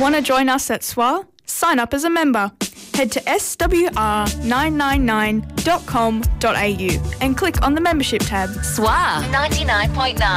Want to join us at SWA? Sign up as a member. Head to swr999.com.au and click on the membership tab. SWA 99.9.